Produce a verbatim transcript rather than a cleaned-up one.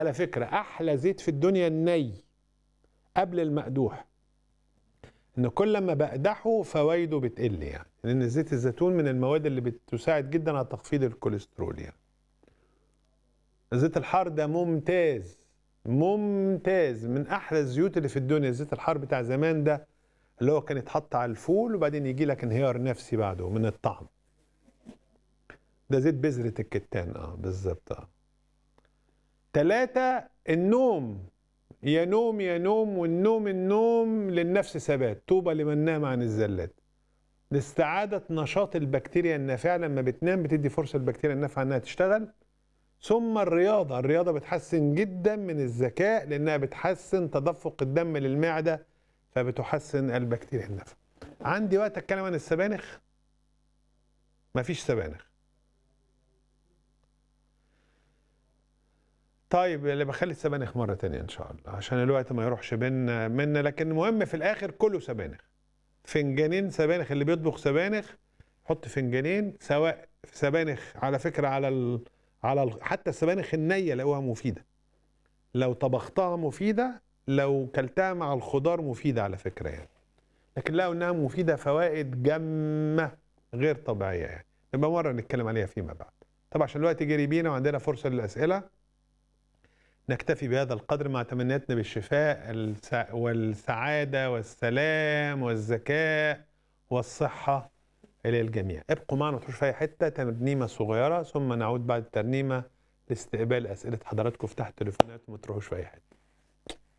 على فكرة أحلى زيت في الدنيا الني قبل المقدوح، إن كل ما بقدحه فوائده بتقل، يعني لأن زيت الزيتون من المواد اللي بتساعد جدا على تخفيض الكوليسترول. يعني زيت الحار ده ممتاز ممتاز، من أحلى الزيوت اللي في الدنيا. زيت الحار بتاع زمان ده اللي هو كان يتحط على الفول وبعدين يجي لك انهيار نفسي بعده من الطعم. ده زيت بذرة الكتان. اه بالظبط. اه تلاتة، النوم. يا نوم يا نوم، والنوم النوم للنفس ثبات، طوبى لمن نام عن الزلات. لاستعادة نشاط البكتيريا النافعة، لما بتنام بتدي فرصة للبكتيريا النافعة انها تشتغل. ثم الرياضة، الرياضة بتحسن جدا من الذكاء لانها بتحسن تدفق الدم للمعدة، فبتحسن البكتيريا النافعة. عندي وقت اتكلم عن السبانخ؟ مفيش سبانخ. طيب اللي بخلي السبانخ مرة تانية إن شاء الله عشان الوقت ما يروحش بينا منا، لكن المهم في الآخر كله سبانخ. فنجانين سبانخ، اللي بيطبخ سبانخ حط فنجانين، سواء سبانخ على فكرة على ال... على ال... حتى السبانخ النية لقوها مفيدة، لو طبختها مفيدة، لو كلتها مع الخضار مفيدة على فكرة يعني. لكن لقوا إنها مفيدة فوائد جمة غير طبيعية يعني. نبقى مرة نتكلم عليها فيما بعد. طبعا عشان الوقت جري بينا وعندنا فرصة للأسئلة، نكتفي بهذا القدر مع تمنياتنا بالشفاء والسعادة والسلام والذكاء والصحة إلى الجميع. ابقوا معنا، ما تروحوش في أي حتة. ترنيمة صغيرة ثم نعود بعد الترنيمة لاستقبال أسئلة حضراتكم. افتحوا التليفونات وما تروحوش في أي حتة.